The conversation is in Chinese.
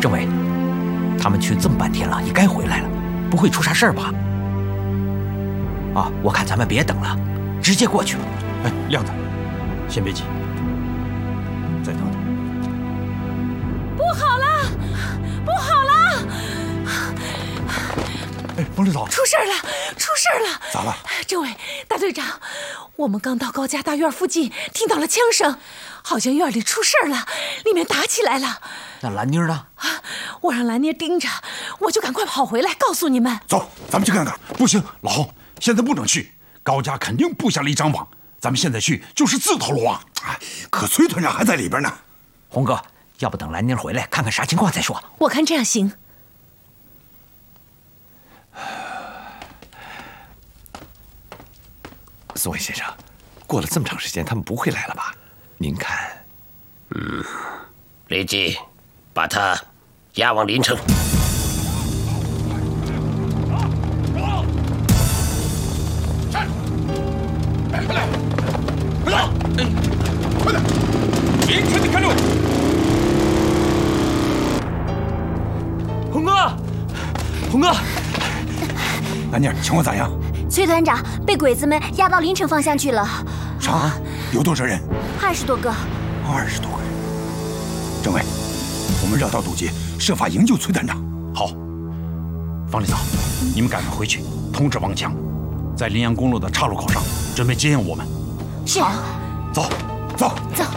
政委，他们去这么半天了，也该回来了，不会出啥事儿吧？啊，我看咱们别等了，直接过去。 哎，亮子，先别急，再等等。 不好了，不好了！ 哎，冯指导， 出事了，出事了！ 咋了？ 政委，大队长，我们刚到高家大院附近，听到了枪声，好像院里出事了，里面打起来了。 那兰妮呢？ 啊，我让兰妮盯着，我就赶快跑回来告诉你们。 走，咱们去看看。不行，老洪，现在不能去，高家肯定布下了一张网，咱们现在去就是自投罗网。哎，可崔团长还在里边呢。 洪哥，要不等兰妮回来看看啥情况再说？ 我看这样行。 宋伟先生，过了这么长时间，他们不会来了吧？您看， 立即把他押往临城。 快来！快走！快点！尽全的开路！ 洪哥，洪哥， 兰妮，情况咋样？ 崔团长被鬼子们押到临城方向去了。 啥？有多少人 ？20多个。 20多个人。政委，我们绕道堵截，设法营救崔团长。好。方领导，你们赶快回去通知王强，在临阳公路的岔路口上准备接应我们。 是。 走，走， 走。